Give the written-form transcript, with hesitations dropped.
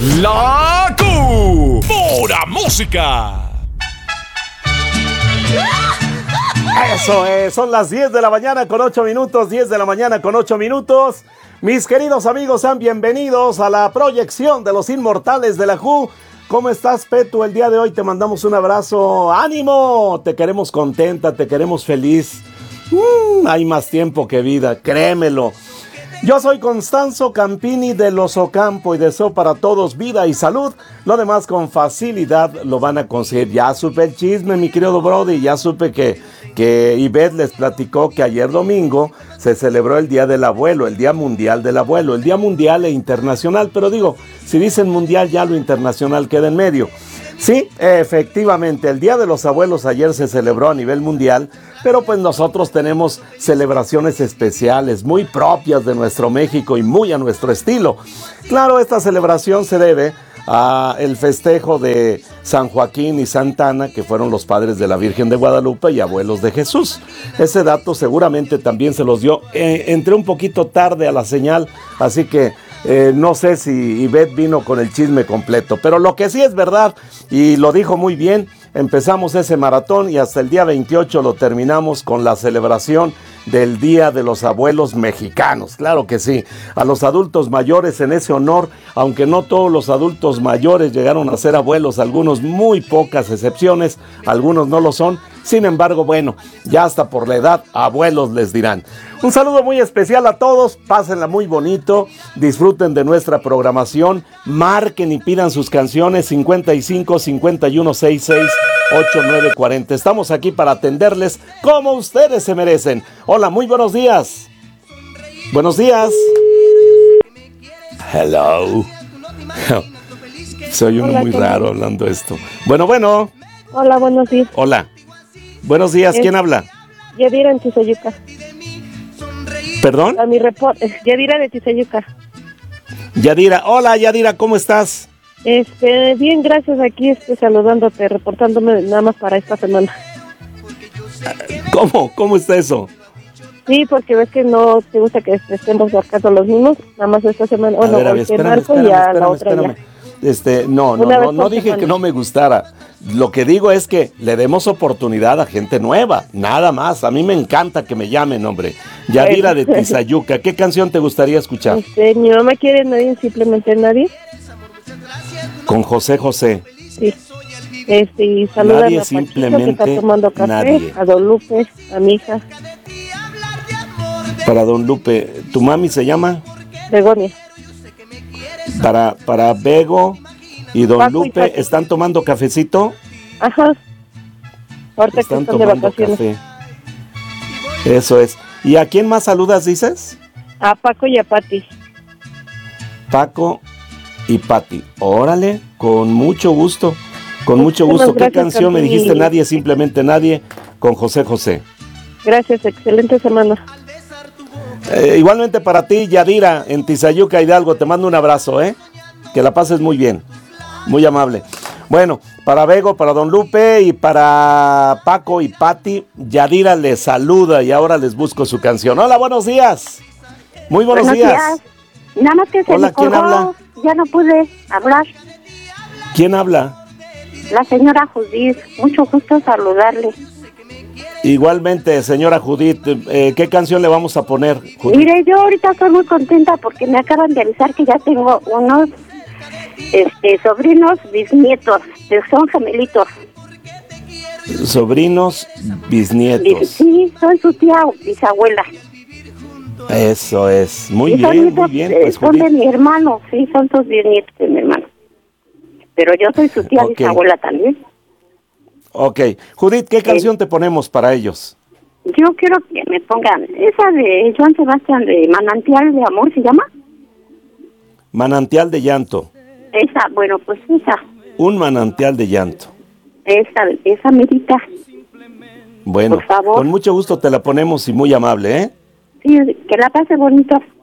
La Pura Música. Eso es, son las 10 de la mañana con 8 minutos, 10 de la mañana con 8 minutos. Mis queridos amigos, sean bienvenidos a la proyección de los inmortales de la Who. ¿Cómo estás, Petu? El día de hoy te mandamos un abrazo. ¡Ánimo! Te queremos contenta, te queremos feliz. Hay más tiempo que vida, créemelo. Yo soy Constanzo Campini de Los Ocampo y deseo para todos vida y salud. Lo demás con facilidad lo van a conseguir. Ya supe el chisme, mi querido Brody. Ya supe que Ivette les platicó que ayer domingo se celebró el Día del Abuelo, el Día Mundial del Abuelo, el Día Mundial e Internacional. Pero digo, si dicen mundial ya lo internacional queda en medio. Sí, efectivamente, el Día de los Abuelos ayer se celebró a nivel mundial, pero pues nosotros tenemos celebraciones especiales, muy propias de nuestro México y muy a nuestro estilo. Claro, esta celebración se debe al festejo de San Joaquín y Santa Ana, que fueron los padres de la Virgen de Guadalupe y abuelos de Jesús. Ese dato seguramente también se los dio. Entré un poquito tarde a la señal, así que no sé si Ivette vino con el chisme completo, pero lo que sí es verdad, y lo dijo muy bien, empezamos ese maratón y hasta el día 28 lo terminamos con la celebración del Día de los Abuelos Mexicanos. Claro que sí, a los adultos mayores en ese honor, aunque no todos los adultos mayores llegaron a ser abuelos, algunos, muy pocas excepciones, algunos no lo son. Sin embargo, bueno, ya hasta por la edad, abuelos les dirán. Un saludo muy especial a todos, pásenla muy bonito, disfruten de nuestra programación, marquen y pidan sus canciones 55 51 66 8940. Estamos aquí para atenderles como ustedes se merecen. Hola, muy buenos días. Buenos días. Hello. Soy uno muy raro hablando esto. Bueno. Hola, buenos días. Hola. Buenos días, ¿quién habla? Yadira en Tizayuca. ¿Perdón? A mi Yadira de Tizayuca. Yadira, hola Yadira, ¿cómo estás? Bien, gracias, aquí saludándote, reportándome nada más para esta semana. ¿Cómo está eso? Sí, porque ves que no te gusta que estemos marcando los mismos, nada más esta semana, espérame. No dije que no me gustara. Lo que digo es que le demos oportunidad a gente nueva, nada más. A mí me encanta que me llamen, hombre. Yadira de Tizayuca, ¿qué canción te gustaría escuchar? Mi mamá quiere Nadie, simplemente Nadie. Con José José. Sí. Y saludan Nadie, a Paquito, simplemente que está tomando café, nadie. a Don Lupe, a mi hija. Para Don Lupe, ¿tu mami se llama? Begonia. Para Bego y Don Paco Lupe, y ¿están tomando cafecito? Ajá. Ahorita Están que están de tomando vacaciones. café. Eso es. ¿Y a quién más saludas, dices? A Paco y a Pati. Paco y Pati. Órale, con mucho gusto. Con mucho gusto. ¿Qué canción me dijiste? Nadie, simplemente Nadie, con José José. Gracias, excelente semana. Igualmente para ti, Yadira, en Tizayuca, Hidalgo, te mando un abrazo, que la pases muy bien, muy amable. Bueno, para Bego, para Don Lupe y para Paco y Pati, Yadira les saluda y ahora les busco su canción. Hola, buenos días. Muy buenos días. Nada más que se Hola, me colgó, ¿quién habla? ya no pude hablar. ¿Quién habla? La señora Judith, mucho gusto saludarle. Igualmente, señora Judith, ¿qué canción le vamos a poner, Judith? Mire, yo ahorita estoy muy contenta porque me acaban de avisar que ya tengo unos sobrinos bisnietos, que son gemelitos. Sobrinos bisnietos. Sí, soy su tía bisabuela. Eso es, muy y bien, muy bien. Pues, son de mi hermano, sí, son sus bisnietos de mi hermano. Pero yo soy su tía bisabuela también. Ok. Judith, ¿qué canción te ponemos para ellos? Yo quiero que me pongan esa de Joan Sebastián, de Manantial de Amor, ¿se llama? Manantial de Llanto. Esa, bueno, pues esa. Un manantial de llanto. Esa medita. Bueno, por favor. Con mucho gusto te la ponemos y muy amable, Sí, que la pase bonito.